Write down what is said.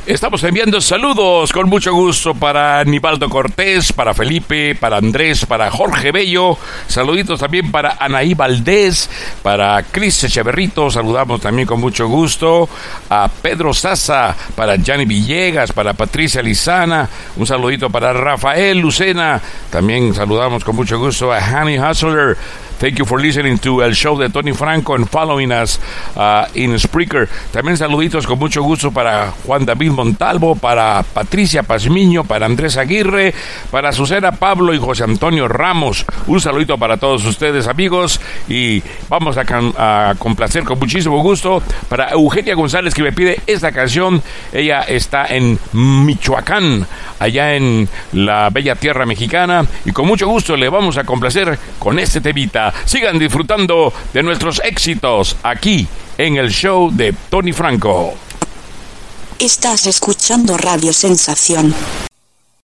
Estamos enviando saludos con mucho gusto para Nivaldo Cortés, para Felipe, para Andrés, para Jorge Bello. Saluditos también para Anaí Valdés, para Cris Echeverrito. Saludamos también con mucho gusto a Pedro Sasa, para Gianni Villegas, para Patricia Lizana. Un saludito para Rafael Lucena. También saludamos con mucho gusto a Hanny Hustler. Thank you for listening to el show de Tony Franco and following us in Spreaker. También saluditos con mucho gusto para Juan David Montalvo, para Patricia Pazmiño, para Andrés Aguirre, para Susana Pablo y José Antonio Ramos. Un saludito para todos ustedes, amigos, y vamos a complacer con muchísimo gusto para Eugenia González, que me pide esta canción. Ella está en Michoacán, allá en la bella tierra mexicana, y con mucho gusto le vamos a complacer con este temita. Sigan disfrutando de nuestros éxitos aquí en el show de Tony Franco. Estás escuchando Radio Sensación.